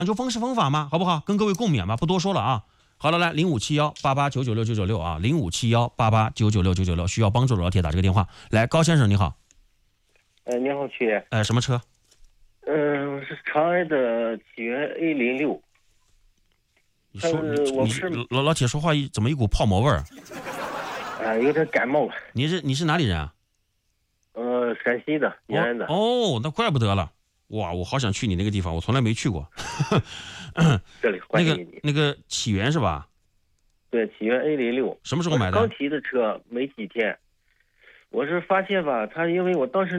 那就风是风法嘛，好不好？跟各位共勉吧，不多说了啊。好了，来057188996996啊，057188996996，需要帮助的老铁打这个电话。来，高先生你好。 你好，曲爷。 什么车？ 我是长安的启源 A06。 你说老铁说话怎么一股泡馍味儿？ 有点感冒了。 你是哪里人啊？ 陕西的，延安的。 哦，那怪不得了。哇，我好想去你那个地方，我从来没去过。 这里欢迎你。 那个启源是吧？ 对，启源 A06。 什么时候买的？ 刚提的车没几天。我是发现吧，因为我当时